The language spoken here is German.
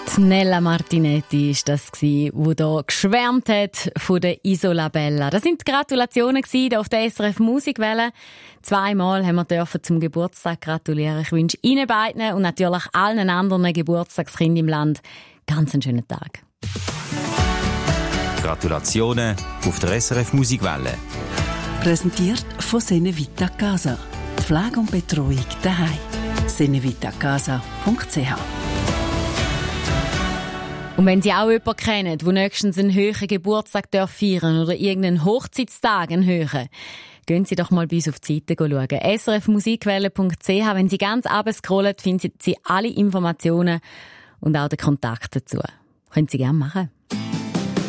Nella Martinetti war das, die hier geschwärmt hat von der Isola Bella. Das sind die Gratulationen hier auf der SRF Musikwelle. 2-mal haben wir zum Geburtstag gratulieren. Ich wünsche Ihnen beiden und natürlich allen anderen Geburtstagskindern im Land ganz einen schönen Tag. Gratulationen auf der SRF Musikwelle. Präsentiert von Senevita Casa. Pflege und Betreuung daheim. senevitacasa.ch. Und wenn Sie auch jemanden kennen, der nächstens einen höheren Geburtstag feiern oder irgendeinen Hochzeitstag einen höheren, gehen Sie doch mal bei uns auf die Seite schauen. srfmusikwelle.ch. Wenn Sie ganz runterscrollen, finden Sie alle Informationen und auch den Kontakt dazu. Können Sie gerne machen.